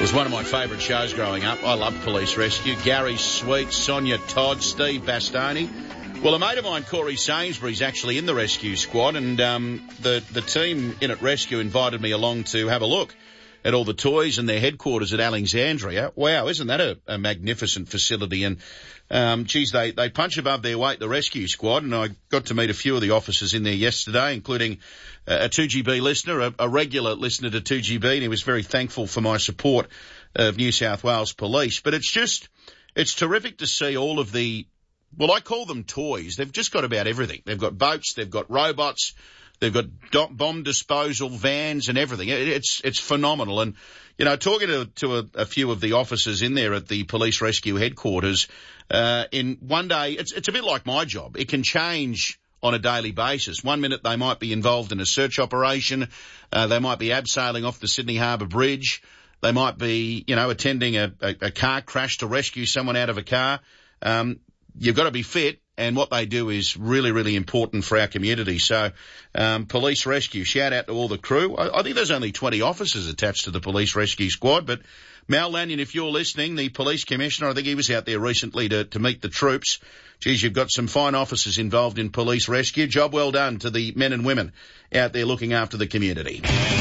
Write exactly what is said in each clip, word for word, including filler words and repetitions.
was one of my favourite shows growing up. I loved Police Rescue. Gary Sweet, Sonia Todd, Steve Bastoni. Well, a mate of mine, Corey Sainsbury, is actually in the rescue squad, and um, the, the team in at Rescue invited me along to have a look at all the toys and their headquarters at Alexandria. Wow, isn't that a, a magnificent facility? And, um, geez, they, they punch above their weight, the rescue squad, and I got to meet a few of the officers in there yesterday, including a two G B listener, a, a regular listener to two G B, and he was very thankful for my support of New South Wales Police. But it's just, it's terrific to see all of the, well, I call them toys. They've just got about everything. They've got boats, they've got robots, they've got do- bomb disposal vans and everything. It, it's it's phenomenal. And, you know, talking to, to a, a few of the officers in there at the Police Rescue headquarters, uh, in one day, it's, it's a bit like my job. It can change on a daily basis. One minute they might be involved in a search operation. Uh, they might be abseiling off the Sydney Harbour Bridge. They might be, you know, attending a, a, a car crash to rescue someone out of a car. Um, you've got to be fit. And what they do is really, really important for our community. So, um, Police Rescue, shout out to all the crew. I, I think there's only twenty officers attached to the Police Rescue Squad, but Mal Lanyon, if you're listening, the Police Commissioner, I think he was out there recently to, to meet the troops. Geez, you've got some fine officers involved in Police Rescue. Job well done to the men and women out there looking after the community.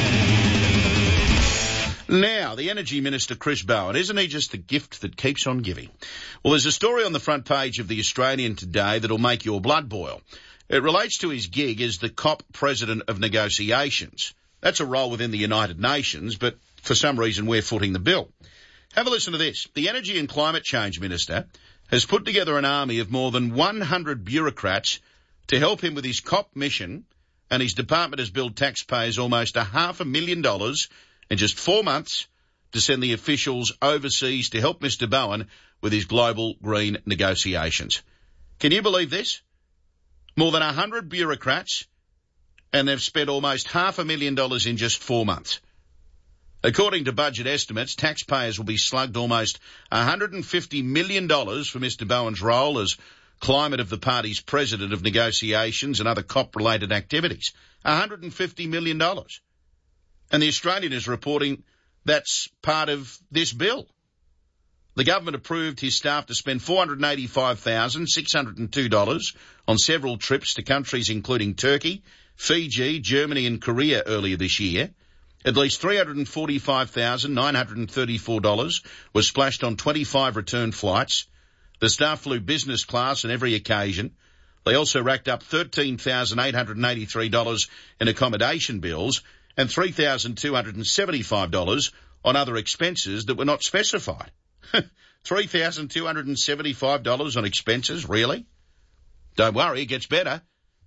Now, the Energy Minister, Chris Bowen, isn't he just the gift that keeps on giving? Well, there's a story on the front page of The Australian today that'll make your blood boil. It relates to his gig as the COP President of Negotiations. That's a role within the United Nations, but for some reason we're footing the bill. Have a listen to this. The Energy and Climate Change Minister has put together an army of more than one hundred bureaucrats to help him with his COP mission, and his department has billed taxpayers almost a half a million dollars in just four months to send the officials overseas to help Mister Bowen with his global green negotiations. Can you believe this? More than one hundred bureaucrats, and they've spent almost half a million dollars in just four months. According to budget estimates, taxpayers will be slugged almost one hundred fifty million dollars for Mister Bowen's role as Climate of the Party's President of Negotiations and other COP-related activities. one hundred fifty million dollars. And the Australian is reporting that's part of this bill. The government approved his staff to spend four hundred eighty-five thousand six hundred two dollars on several trips to countries including Turkey, Fiji, Germany and Korea earlier this year. At least three hundred forty-five thousand nine hundred thirty-four dollars was splashed on twenty-five return flights. The staff flew business class on every occasion. They also racked up thirteen thousand eight hundred eighty-three dollars in accommodation bills and three thousand two hundred seventy-five dollars on other expenses that were not specified. three thousand two hundred seventy-five dollars on expenses, really? Don't worry, it gets better.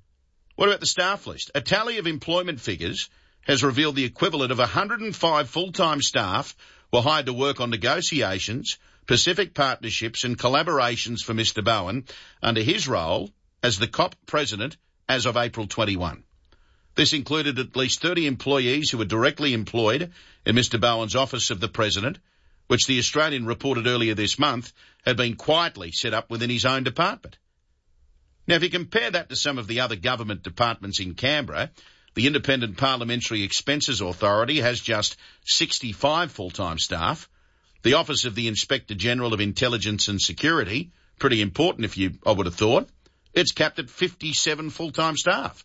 What about the staff list? A tally of employment figures has revealed the equivalent of one hundred five full-time staff were hired to work on negotiations, Pacific partnerships and collaborations for Mister Bowen under his role as the COP President as of April twenty-first. This included at least thirty employees who were directly employed in Mister Bowen's Office of the President, which the Australian reported earlier this month had been quietly set up within his own department. Now, if you compare that to some of the other government departments in Canberra, the Independent Parliamentary Expenses Authority has just sixty-five full-time staff. The Office of the Inspector General of Intelligence and Security, pretty important if you, I would have thought, it's capped at fifty-seven full-time staff.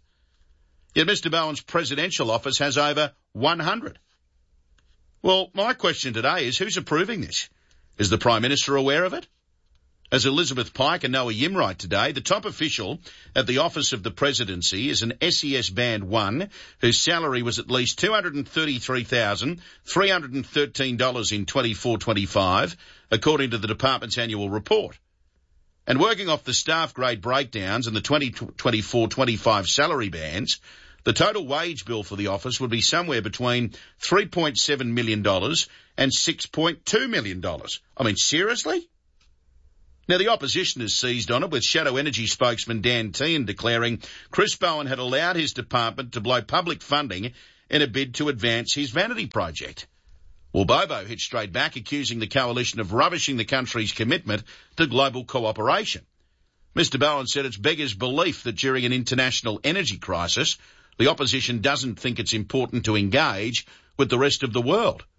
Yet Mister Bowen's presidential office has over one hundred. Well, my question today is, who's approving this? Is the Prime Minister aware of it? As Elizabeth Pike and Noah Yim write today, the top official at the Office of the Presidency is an S E S Band one whose salary was at least two hundred thirty-three thousand three hundred thirteen dollars in twenty-four twenty-five, according to the department's annual report. And working off the staff grade breakdowns and the twenty twenty-four twenty-five salary bands, the total wage bill for the office would be somewhere between three point seven million dollars and six point two million dollars. I mean, seriously? Now, the opposition has seized on it, with Shadow Energy spokesman Dan Tehan declaring Chris Bowen had allowed his department to blow public funding in a bid to advance his vanity project. Well, Bobo hit straight back, accusing the coalition of rubbishing the country's commitment to global cooperation. Mister Bowen said it's beggars belief that during an international energy crisis, the opposition doesn't think it's important to engage with the rest of the world.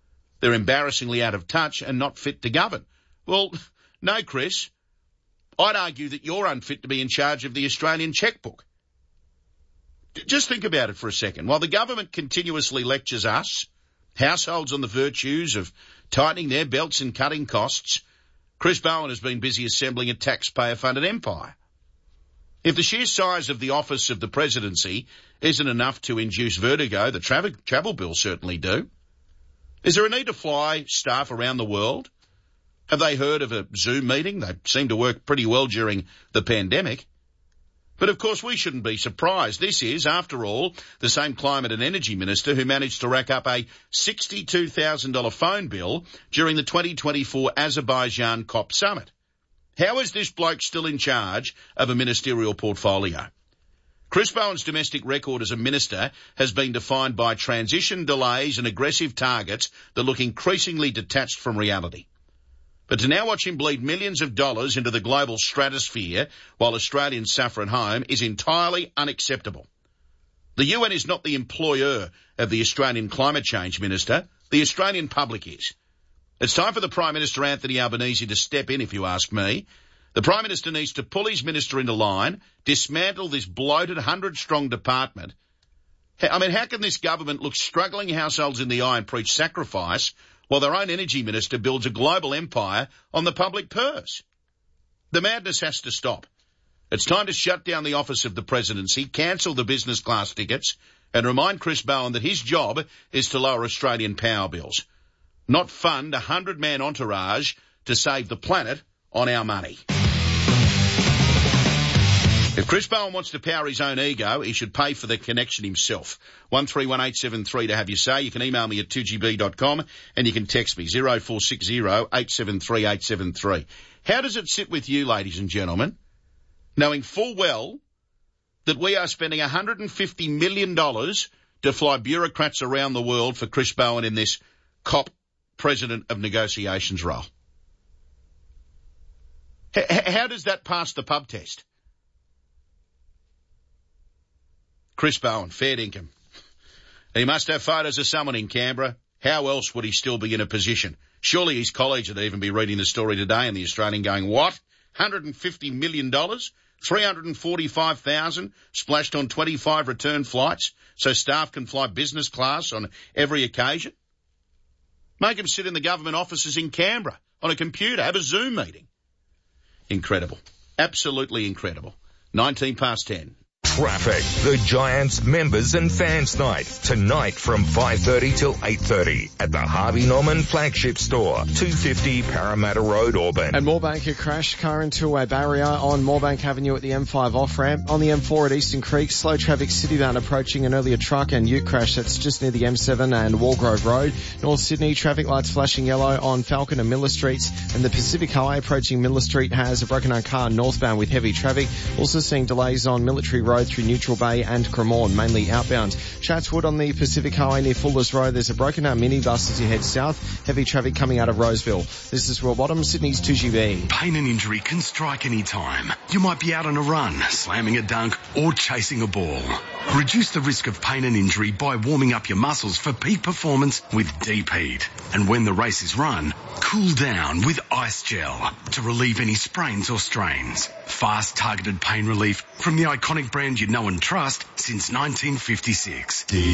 they're embarrassingly out of touch and not fit to govern. Well, no, Chris. I'd argue that you're unfit to be in charge of the Australian chequebook. Just think about it for a second. While the government continuously lectures us, households on the virtues of tightening their belts and cutting costs, Chris Bowen has been busy assembling a taxpayer-funded empire. If the sheer size of the office of the presidency isn't enough to induce vertigo, the travel, travel bills certainly do. Is there a need to fly staff around the world? Have they heard of a Zoom meeting? They seem to work pretty well during the pandemic. But of course we shouldn't be surprised. This is, after all, the same climate and energy minister who managed to rack up a sixty-two thousand dollars phone bill during the twenty twenty-four Azerbaijan COP summit. How is this bloke still in charge of a ministerial portfolio? Chris Bowen's domestic record as a minister has been defined by transition delays and aggressive targets that look increasingly detached from reality. But to now watch him bleed millions of dollars into the global stratosphere while Australians suffer at home is entirely unacceptable. The U N is not the employer of the Australian climate change minister. The Australian public is. It's time for the Prime Minister Anthony Albanese to step in, if you ask me. The Prime Minister needs to pull his minister into line, dismantle this bloated hundred-strong department. I mean, how can this government look struggling households in the eye and preach sacrifice while their own energy minister builds a global empire on the public purse? The madness has to stop. It's time to shut down the office of the presidency, cancel the business class tickets, and remind Chris Bowen that his job is to lower Australian power bills, not fund a hundred-man entourage to save the planet on our money. If Chris Bowen wants to power his own ego, he should pay for the connection himself. one three one eight seven three to have your say. You can email me at two g b dot com and you can text me zero four six zero eight seven three eight seven three. How does it sit with you, ladies and gentlemen, knowing full well that we are spending one hundred fifty million dollars to fly bureaucrats around the world for Chris Bowen in this COP President of Negotiations role? H- how does that pass the pub test? Chris Bowen, fair dinkum. He must have photos of someone in Canberra. How else would he still be in a position? Surely his colleagues would even be reading the story today in the Australian going, what? one hundred fifty million dollars? three hundred forty-five thousand dollars splashed on twenty-five return flights so staff can fly business class on every occasion? Make him sit in the government offices in Canberra on a computer, have a Zoom meeting. Incredible. Absolutely incredible. nineteen past ten. Traffic. The Giants Members and Fans Night. Tonight from five thirty till eight thirty at the Harvey Norman Flagship Store, two fifty Parramatta Road, Auburn. And Moorebank, a crash car into a barrier on Moorebank Avenue at the M five off-ramp. On the M four at Eastern Creek, slow traffic citybound approaching an earlier truck and ute crash that's just near the M seven and Walgrove Road. North Sydney, traffic lights flashing yellow on Falcon and Miller Streets. And the Pacific Highway approaching Miller Street has a broken down car northbound with heavy traffic. Also seeing delays on Military Road through Neutral Bay and Cremorne, mainly outbound. Chatswood on the Pacific Highway near Fuller's Road. There's a broken down minibus as you head south. Heavy traffic coming out of Roseville. This is Will Bottom, Sydney's two G B. Pain and injury can strike any time. You might be out on a run, slamming a dunk, or chasing a ball. Reduce the risk of pain and injury by warming up your muscles for peak performance with Deep Heat. And when the race is run, cool down with Ice Gel to relieve any sprains or strains. Fast, targeted pain relief from the iconic brand you know and trust since nineteen fifty-six. Deep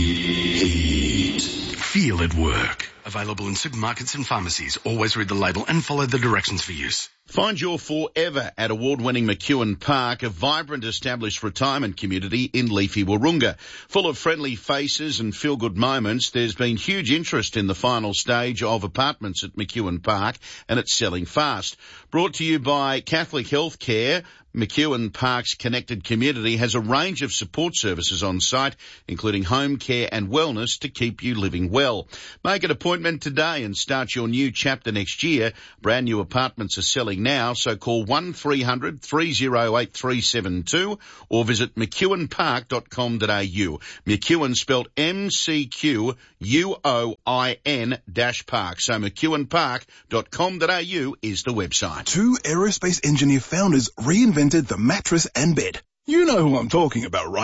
Heat. Feel it work. Available in supermarkets and pharmacies. Always read the label and follow the directions for use. Find your forever at award-winning McEwen Park, a vibrant established retirement community in leafy Wahroonga. Full of friendly faces and feel-good moments, there's been huge interest in the final stage of apartments at McEwen Park, and it's selling fast. Brought to you by Catholic Healthcare, McEwen Park's connected community has a range of support services on site, including home care and wellness to keep you living well. Make an appointment today and start your new chapter next year. Brand new apartments are selling now, so call one three hundred three oh eight three seven two or visit mcewen park dot com dot a u. McEwen spelled M C Q U O I N dash park. So mcewen park dot com dot a u is the website. Two aerospace engineer founders reinvented the mattress and bed. You know who I'm talking about, right?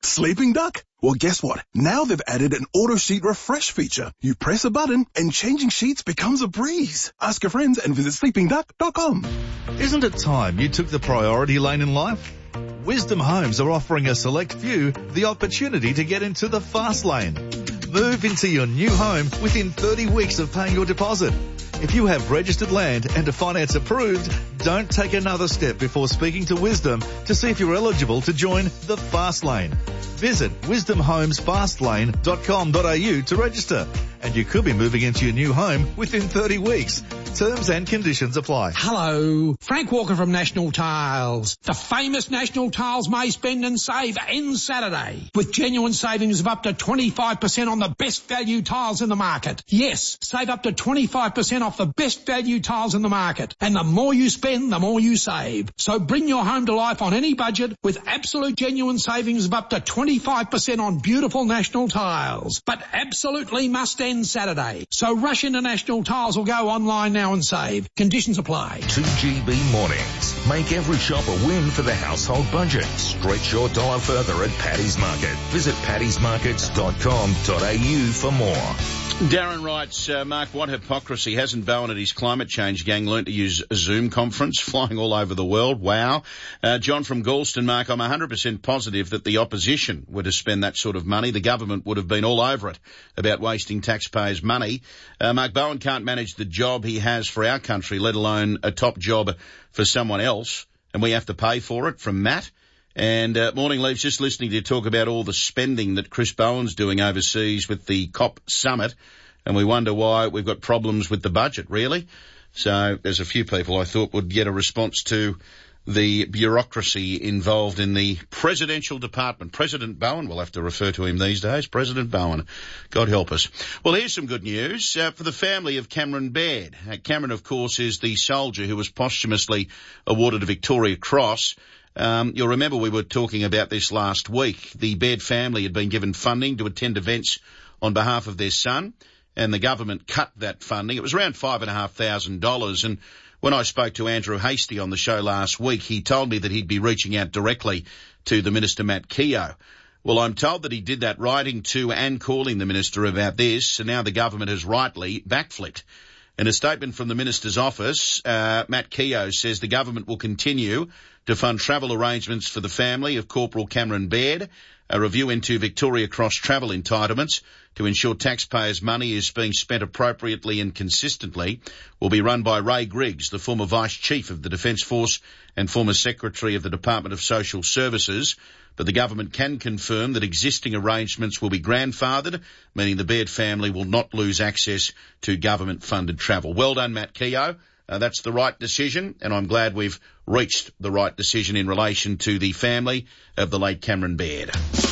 Sleeping Duck? Well, guess what? Now they've added an auto sheet refresh feature. You press a button and changing sheets becomes a breeze. Ask your friends and visit sleeping duck dot com. Isn't it time you took the priority lane in life? Wisdom Homes are offering a select few the opportunity to get into the fast lane. Move into your new home within thirty weeks of paying your deposit. If you have registered land and a finance approved, don't take another step before speaking to Wisdom to see if you're eligible to join the fast lane. Visit wisdom homes fast lane dot com dot a u to register, and you could be moving into your new home within thirty weeks. Terms and conditions apply. Hello, Frank Walker from National Tiles. The famous National Tiles May Spend and Save ends Saturday with genuine savings of up to twenty-five percent on the best value tiles in the market. Yes, save up to twenty-five percent off the best value tiles in the market. And the more you spend, the more you save. So bring your home to life on any budget with absolute genuine savings of up to twenty-five percent on beautiful National Tiles. But absolutely must end Saturday. So rush into National Tiles or go online now and save. Conditions apply. two G B mornings. Make every shop a win for the household budget. Stretch your dollar further at Paddy's Market. Visit paddy's markets dot com dot a u for more. Darren writes, uh, Mark, what hypocrisy. Hasn't Bowen and his climate change gang learnt to use a Zoom conference, flying all over the world? Wow. Uh, John from Galston, Mark, I'm one hundred percent positive that the opposition were to spend that sort of money. The government would have been all over it about wasting taxpayers' money. Uh, Mark, Bowen can't manage the job he has for our country, let alone a top job for someone else, and we have to pay for it. From Matt. And uh, Morning Leaves, just listening to you talk about all the spending that Chris Bowen's doing overseas with the COP summit, and we wonder why we've got problems with the budget, really. So there's a few people I thought would get a response to the bureaucracy involved in the presidential department. President Bowen, we'll have to refer to him these days. President Bowen. God help us. Well, here's some good news uh, for the family of Cameron Baird. Uh, Cameron, of course, is the soldier who was posthumously awarded a Victoria Cross. Um, you'll remember we were talking about this last week. The Baird family had been given funding to attend events on behalf of their son, and the government cut that funding. It was around five and a half thousand dollars. And when I spoke to Andrew Hastie on the show last week, he told me that he'd be reaching out directly to the Minister, Matt Keogh. Well, I'm told that he did that, writing to and calling the Minister about this, and now the government has rightly backflipped. In a statement from the Minister's office, uh, Matt Keogh says the government will continue to fund travel arrangements for the family of Corporal Cameron Baird, a review into Victoria Cross travel entitlements to ensure taxpayers' money is being spent appropriately and consistently will be run by Ray Griggs, the former Vice Chief of the Defence Force and former Secretary of the Department of Social Services. But the government can confirm that existing arrangements will be grandfathered, meaning the Baird family will not lose access to government-funded travel. Well done, Matt Keogh. Uh, that's the right decision, and I'm glad we've reached the right decision in relation to the family of the late Cameron Baird.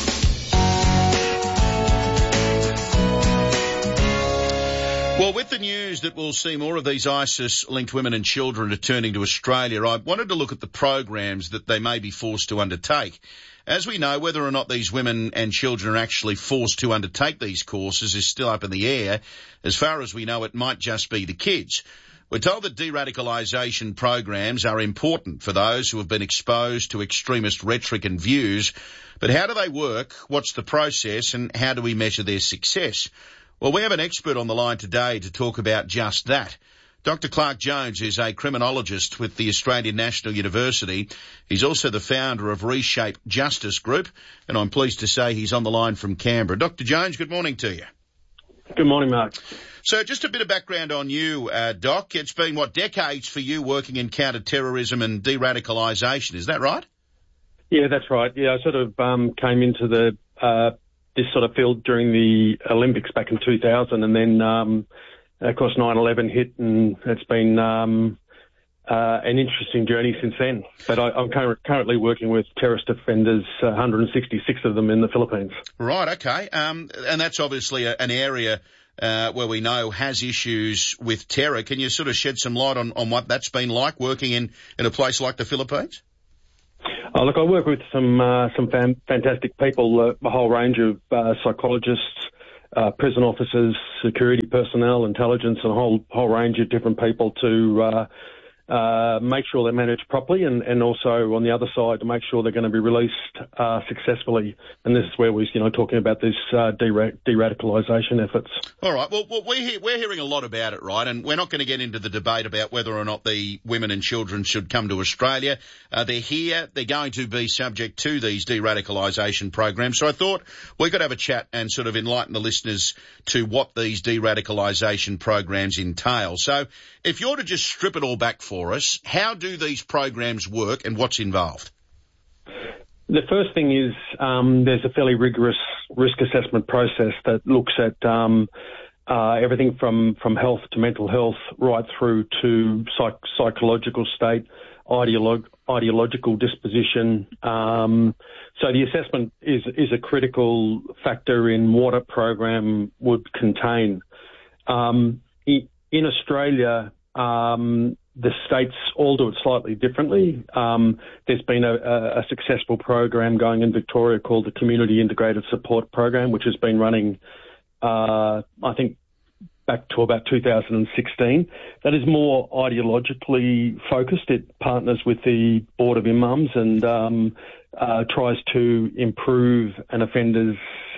Well, with the news that we'll see more of these ISIS-linked women and children returning to Australia, I wanted to look at the programs that they may be forced to undertake. As we know, whether or not these women and children are actually forced to undertake these courses is still up in the air. As far as we know, it might just be the kids. We're told that de-radicalisation programs are important for those who have been exposed to extremist rhetoric and views. But how do they work? What's the process? And how do we measure their success? Well, we have an expert on the line today to talk about just that. Doctor Clark Jones is a criminologist with the Australian National University. He's also the founder of Reshape Justice Group, and I'm pleased to say he's on the line from Canberra. Doctor Jones, good morning to you. Good morning, Mark. So just a bit of background on you, uh, Doc. It's been, what, decades for you working in counter-terrorism and de-radicalisation, is that right? Yeah, that's right. Yeah, I sort of um, came into the uh, this sort of field during the Olympics back in two thousand, and then, um, of course, nine eleven hit, and it's been um, uh, an interesting journey since then. But I, I'm cur- currently working with terrorist offenders, uh, one hundred sixty-six of them in the Philippines. Right, okay. Um, and that's obviously a, an area uh, where we know has issues with terror. Can you sort of shed some light on, on what that's been like working in, in a place like the Philippines? Oh, look, I work with some uh, some fan- fantastic people, uh, a whole range of uh, psychologists, uh, prison officers, security personnel, intelligence, and a whole whole range of different people to uh, uh, make sure they're managed properly, and, and also on the other side to make sure they're going to be released uh, successfully. And this is where we're, you know, talking about these uh, de- de-radicalisation efforts. All right. Well, well we're, he- we're hearing a lot about it, right? And we're not going to get into the debate about whether or not the women and children should come to Australia. Uh, they're here. They're going to be subject to these de-radicalisation programs. So I thought we could have a chat and sort of enlighten the listeners to what these de-radicalisation programs entail. So if you're to just strip it all back for us, how do these programs work and what's involved? The first thing is um, there's a fairly rigorous risk assessment process that looks at um, uh, everything from, from health to mental health right through to psych- psychological state, ideolog- ideological disposition. Um, so the assessment is, is a critical factor in what a program would contain. Um, in, in Australia, um, the states all do it slightly differently. Um, there's been a, a, a successful program going in Victoria called the Community Integrated Support Program, which has been running, uh, I think, back to about two thousand sixteen. That is more ideologically focused. It partners with the Board of Imams and um, uh, tries to improve an offender's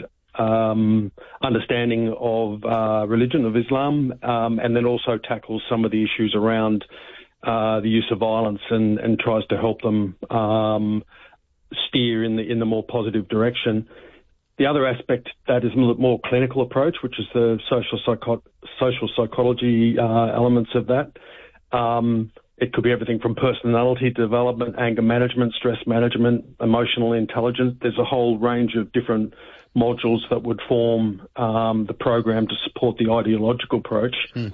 Um, understanding of uh, religion, of Islam, um, and then also tackles some of the issues around uh, the use of violence and, and tries to help them um, steer in the in the more positive direction. The other aspect that is a more clinical approach, which is the social psycho- social psychology uh, elements of that. Um, It could be everything from personality development, anger management, stress management, emotional intelligence. There's a whole range of different modules that would form um, the program to support the ideological approach. Mm.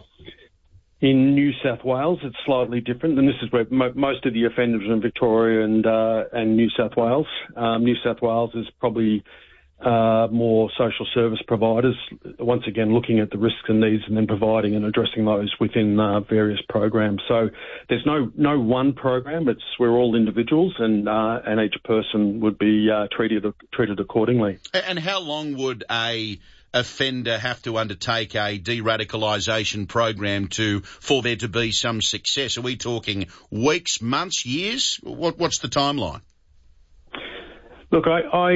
In New South Wales, it's slightly different, and this is where mo- most of the offenders are in Victoria and uh, and New South Wales. Um, New South Wales is probably Uh, more social service providers, once again looking at the risks and needs and then providing and addressing those within uh, various programs. So there's no no one program. It's we're all individuals, and uh, and each person would be uh, treated treated accordingly. And how long would a offender have to undertake a de-radicalisation program to for there to be some success? Are we talking weeks, months, years? What what's the timeline? Look, I. I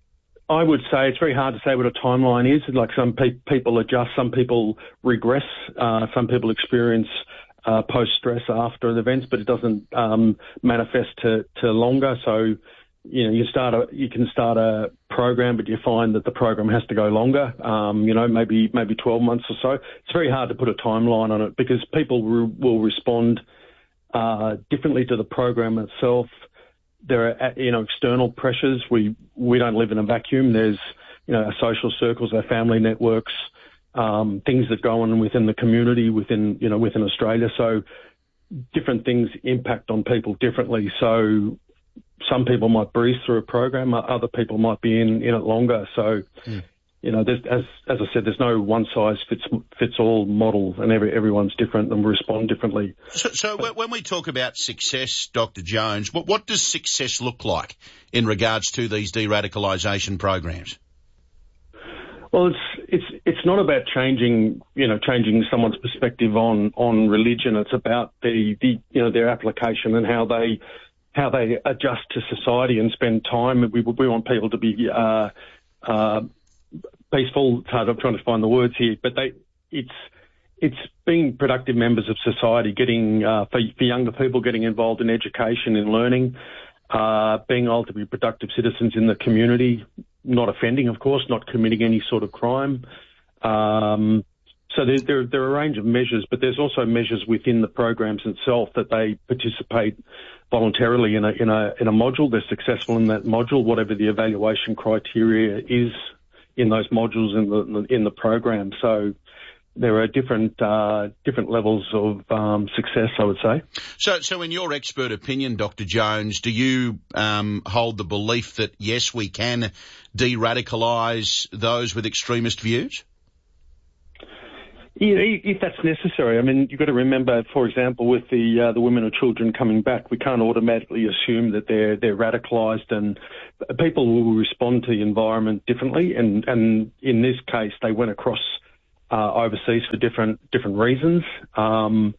I would say it's very hard to say what a timeline is. Like some pe- people adjust, some people regress, uh, some people experience uh, post-stress after the events, but it doesn't um, manifest to, to longer. So, you know, you start a, you can start a program, but you find that the program has to go longer. Um, you know, maybe maybe twelve months or so. It's very hard to put a timeline on it because people re- will respond uh, differently to the program itself. There are, you know, external pressures. We we don't live in a vacuum. There's, you know, our social circles, our family networks, um, things that go on within the community, within, you know, within Australia. So different things impact on people differently. So some people might breeze through a program, other people might be in, in it longer. So, mm. you know, there's, as as I said, there's no one size fits fits all model, and every everyone's different and respond differently. So, so when we talk about success, Doctor Jones, what what does success look like in regards to these de-radicalisation programs? Well, it's it's it's not about changing, you know, changing someone's perspective on on religion. It's about the, the you know their application and how they how they adjust to society and spend time. We we want people to be uh, uh, peaceful. It's hard. I'm trying to find the words here, but they it's it's being productive members of society, getting uh, for, for younger people, getting involved in education and learning, uh, being able to be productive citizens in the community. Not offending, of course, not committing any sort of crime. Um, so there, there, there are a range of measures, but there's also measures within the programs itself that they participate voluntarily in a in a in a module. They're successful in that module, whatever the evaluation criteria is in those modules in the in the program. So there are different uh, different levels of um, success, I would say. So, so in your expert opinion, Doctor Jones, do you um, hold the belief that, yes, we can de-radicalise those with extremist views? Yeah, if that's necessary. I mean, you've got to remember, for example, with the uh, the women or children coming back, we can't automatically assume that they're they're radicalised, and people will respond to the environment differently. And, and in this case, they went across Uh, overseas for different different reasons, um,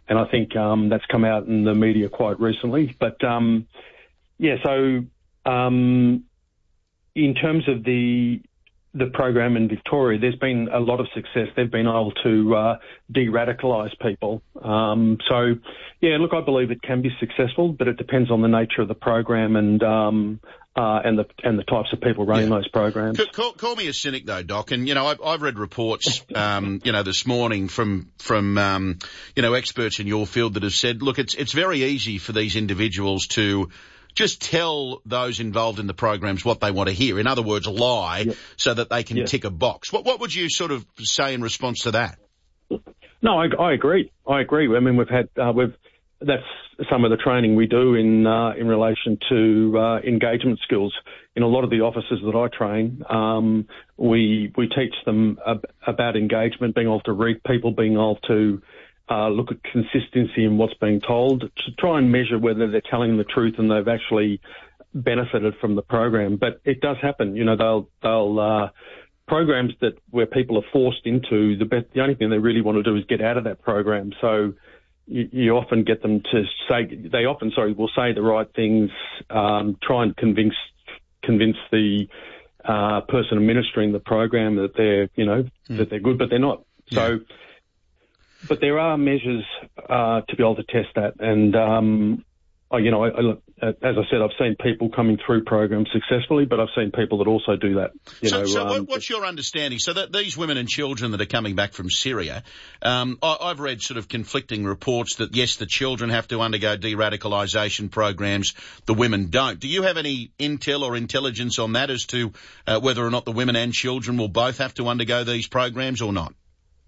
and I think um, that's come out in the media quite recently. But um, yeah, so um, in terms of the the program in Victoria, there's been a lot of success. They've been able to uh, de-radicalise people. Um, so, yeah, look, I believe it can be successful, but it depends on the nature of the program and um, uh, and the and the types of people running yeah. those programs. Call, call me a cynic, though, Doc. And you know, I've, I've read reports, um, you know, this morning from from um, you know experts in your field that have said, look, it's it's very easy for these individuals to just tell those involved in the programs what they want to hear. In other words, lie yeah. so that they can yeah. tick a box. What what would you sort of say in response to that? No, I, I agree. I agree. I mean, we've had uh, we've that's some of the training we do in uh, in relation to uh, engagement skills. In a lot of the offices that I train, um, we we teach them ab- about engagement, being able to read people, being able to Uh, look at consistency in what's being told, to try and measure whether they're telling the truth and they've actually benefited from the program. But it does happen. You know, they'll they'll uh, programs that where people are forced into the best, the only thing they really want to do is get out of that program. So you, you often get them to say they often sorry will say the right things, um, try and convince convince the uh, person administering the program that they're you know mm. that they're good, but they're not. So. Yeah. But there are measures uh, to be able to test that, and um, I, you know, I, I, as I said, I've seen people coming through programs successfully, but I've seen people that also do that. You so, know, so um, what's your understanding? So that these women and children that are coming back from Syria, um, I, I've read sort of conflicting reports that yes, the children have to undergo de-radicalisation programs, the women don't. Do you have any intel or intelligence on that as to uh, whether or not the women and children will both have to undergo these programs or not?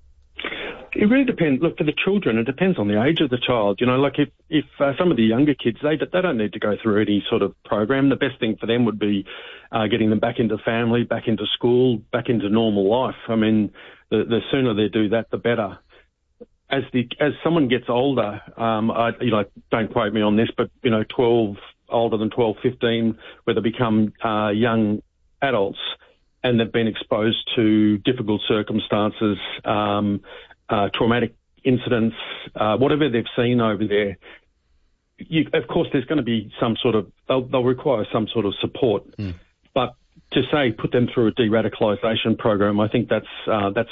It really depends. Look, for the children, it depends on the age of the child. You know, like if, if uh, some of the younger kids, they they don't need to go through any sort of program. The best thing for them would be uh, getting them back into family, back into school, back into normal life. I mean, the, the sooner they do that, the better. As the as someone gets older, um, I, you know, don't quote me on this, but, you know, twelve, older than twelve, fifteen, where they become uh, young adults and they've been exposed to difficult circumstances, um, Uh, traumatic incidents, uh, whatever they've seen over there, you, of course, there's going to be some sort of, they'll, they'll require some sort of support. Mm. But to say put them through a de-radicalisation program, I think that's uh, that's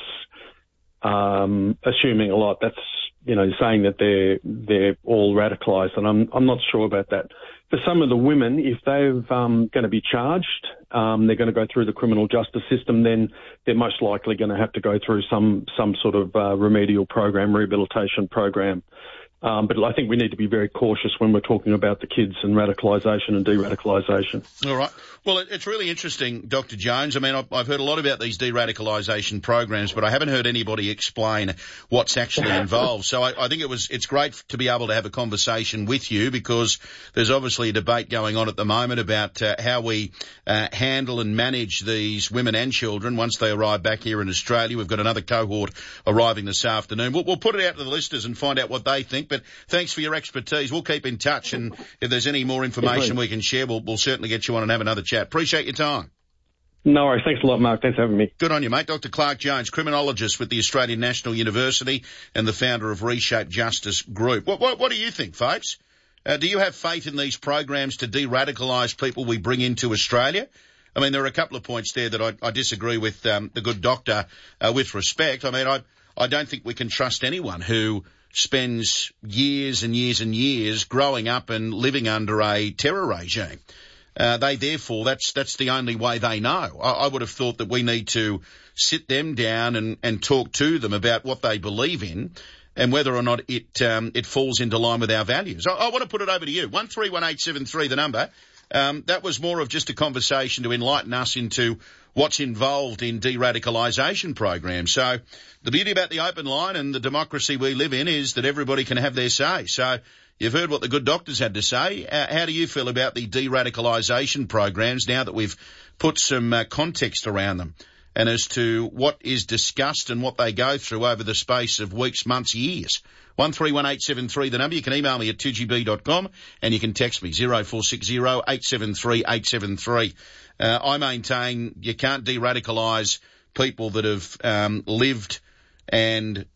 um, assuming a lot. That's, you know, saying that they're they're all radicalised, and I'm I'm not sure about that. For some of the women, if they're um, going to be charged, um, they're going to go through the criminal justice system, then they're most likely going to have to go through some some sort of uh, remedial program, rehabilitation program. Um, but I think we need to be very cautious when we're talking about the kids and radicalisation and de-radicalisation. All right. Well, it, it's really interesting, Doctor Jones. I mean, I've, I've heard a lot about these de-radicalisation programs, but I haven't heard anybody explain what's actually involved. So I, I think it was it's great to be able to have a conversation with you, because there's obviously a debate going on at the moment about uh, how we uh, handle and manage these women and children once they arrive back here in Australia. We've got another cohort arriving this afternoon. We'll, we'll put it out to the listeners and find out what they think. But thanks for your expertise. We'll keep in touch, and if there's any more information we can share, we'll, we'll certainly get you on and have another chat. Appreciate your time. No worries. Thanks a lot, Mark. Thanks for having me. Good on you, mate. Doctor Clark Jones, criminologist with the Australian National University and the founder of Reshape Justice Group. What, what, what do you think, folks? Uh, do you have faith in these programs to de-radicalise people we bring into Australia? I mean, there are a couple of points there that I, I disagree with um, the good doctor uh, with respect. I mean, I, I don't think we can trust anyone who spends years and years and years growing up and living under a terror regime. Uh, they, therefore, that's that's the only way they know. I, I would have thought that we need to sit them down and, and talk to them about what they believe in and whether or not it um, it falls into line with our values. I, I want to put it over to you. one three one eight seven three, the number. Um, that was more of just a conversation to enlighten us into what's involved in de-radicalisation programs. So the beauty about the open line and the democracy we live in is that everybody can have their say. So you've heard what the good doctors had to say. Uh, how do you feel about the de-radicalisation programs now that we've put some uh, context around them, and as to what is discussed and what they go through over the space of weeks, months, years? one three one eight seven three, the number. You can email me at two g b dot com, and you can text me zero four six zero eight seven three eight seven three. Uh, I maintain you can't de-radicalise people that have um, lived and